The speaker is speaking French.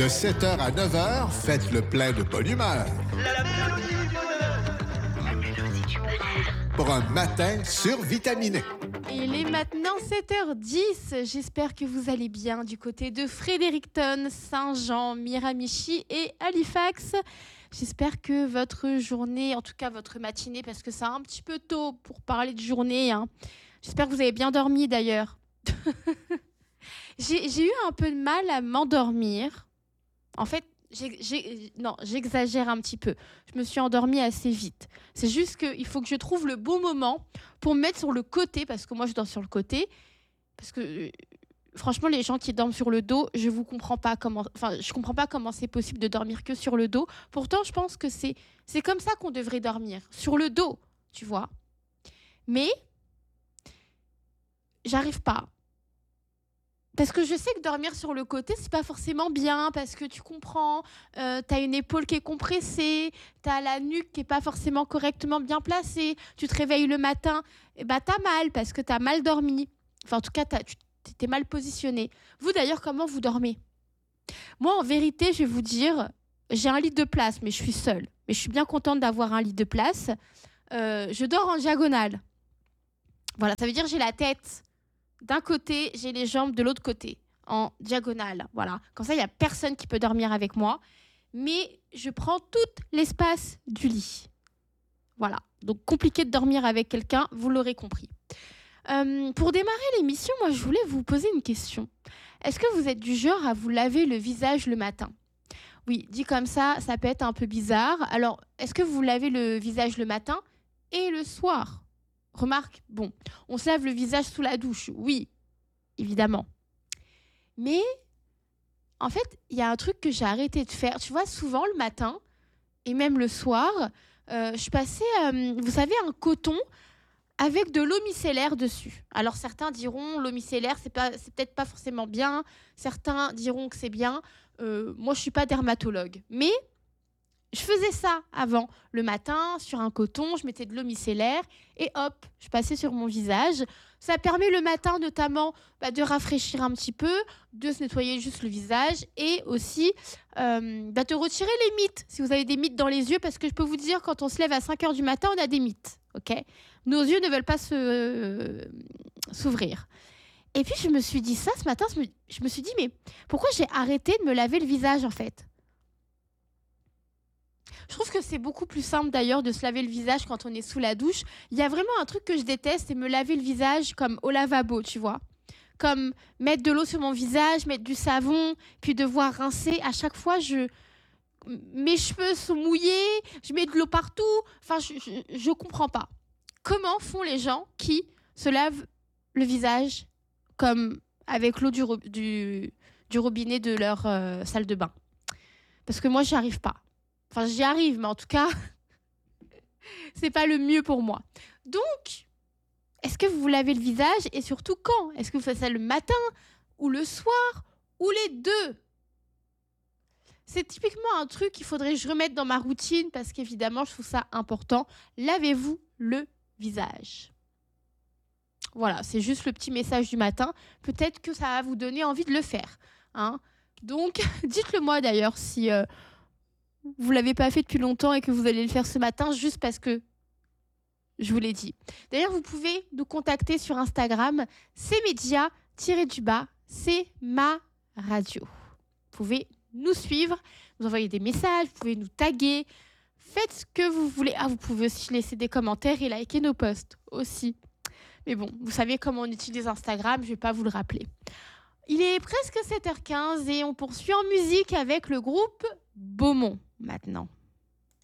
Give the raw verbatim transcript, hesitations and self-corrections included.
De sept heures à neuf heures, faites le plein de bonne humeur. La mélodie du bonheur. La mélodie du bonheur. Pour un matin survitaminé. Il est maintenant sept heures dix. J'espère que vous allez bien du côté de Fredericton, Saint-Jean, Miramichi et Halifax. J'espère que votre journée, en tout cas votre matinée, parce que c'est un petit peu tôt pour parler de journée, hein. J'espère que vous avez bien dormi d'ailleurs. j'ai, j'ai eu un peu de mal à m'endormir. En fait, j'ai, j'ai, non, j'exagère un petit peu. Je me suis endormie assez vite. C'est juste qu'il faut que je trouve le bon moment pour me mettre sur le côté, parce que moi, je dors sur le côté. Parce que, euh, franchement, les gens qui dorment sur le dos, je vous comprends pas comment... Enfin, je comprends pas comment c'est possible de dormir que sur le dos. Pourtant, je pense que c'est, c'est comme ça qu'on devrait dormir. Sur le dos, tu vois. Mais, j'arrive pas. Parce que je sais que dormir sur le côté, c'est pas forcément bien, parce que tu comprends, euh, t'as une épaule qui est compressée, t'as la nuque qui est pas forcément correctement bien placée, tu te réveilles le matin, et bah t'as mal, parce que t'as mal dormi. Enfin, en tout cas, t'as, tu t'es mal positionné. Vous, d'ailleurs, comment vous dormez ? Moi, en vérité, je vais vous dire, j'ai un lit de place, mais je suis seule. Mais je suis bien contente d'avoir un lit de place. Euh, je dors en diagonale. Voilà, ça veut dire que j'ai la tête d'un côté, j'ai les jambes de l'autre côté, en diagonale. Voilà. Comme ça, il n'y a personne qui peut dormir avec moi. Mais je prends tout l'espace du lit. Voilà. Donc, compliqué de dormir avec quelqu'un, vous l'aurez compris. Euh, pour démarrer l'émission, moi, je voulais vous poser une question. Est-ce que vous êtes du genre à vous laver le visage le matin ? Oui, dit comme ça, ça peut être un peu bizarre. Alors, est-ce que vous vous lavez le visage le matin et le soir ? Remarque, bon, on se lave le visage sous la douche, oui, évidemment. Mais, en fait, il y a un truc que j'ai arrêté de faire. Tu vois, souvent le matin, et même le soir, euh, je passais, euh, vous savez, un coton avec de l'eau micellaire dessus. Alors, certains diront, l'eau micellaire, c'est pas, c'est peut-être pas forcément bien. Certains diront que c'est bien. Euh, moi, je suis pas dermatologue. Mais je faisais ça avant, le matin, sur un coton, je mettais de l'eau micellaire et hop, je passais sur mon visage. Ça permet le matin notamment bah, de rafraîchir un petit peu, de se nettoyer juste le visage et aussi euh, bah, de retirer les mites, si vous avez des mites dans les yeux, parce que je peux vous dire, quand on se lève à cinq heures du matin, on a des mites, ok ? Nos yeux ne veulent pas se, euh, s'ouvrir. Et puis je me suis dit ça ce matin, je me suis dit, mais pourquoi j'ai arrêté de me laver le visage en fait ? Je trouve que c'est beaucoup plus simple d'ailleurs de se laver le visage quand on est sous la douche. Il y a vraiment un truc que je déteste, c'est me laver le visage comme au lavabo, tu vois. Comme mettre de l'eau sur mon visage, mettre du savon, puis devoir rincer. À chaque fois, je... mes cheveux sont mouillés, je mets de l'eau partout. Enfin, je, je, je comprends pas. Comment font les gens qui se lavent le visage comme avec l'eau du, ro- du, du robinet de leur euh, salle de bain ? Parce que moi, j'y arrive pas. Enfin, j'y arrive, mais en tout cas, c'est pas le mieux pour moi. Donc, est-ce que vous vous lavez le visage et surtout quand ? Est-ce que vous faites ça le matin ou le soir ou les deux ? C'est typiquement un truc qu'il faudrait que je remette dans ma routine parce qu'évidemment, je trouve ça important. Lavez-vous le visage. Voilà, c'est juste le petit message du matin. Peut-être que ça va vous donner envie de le faire, hein ? Donc, dites-le moi d'ailleurs si... Euh, vous ne l'avez pas fait depuis longtemps et que vous allez le faire ce matin juste parce que je vous l'ai dit. D'ailleurs, vous pouvez nous contacter sur Instagram, c'est média-du-bas, c'est ma radio. Vous pouvez nous suivre, nous envoyer des messages, vous pouvez nous taguer. Faites ce que vous voulez. Ah, vous pouvez aussi laisser des commentaires et liker nos posts aussi. Mais bon, vous savez comment on utilise Instagram, je ne vais pas vous le rappeler. Il est presque sept heures quinze et on poursuit en musique avec le groupe Beaumont maintenant.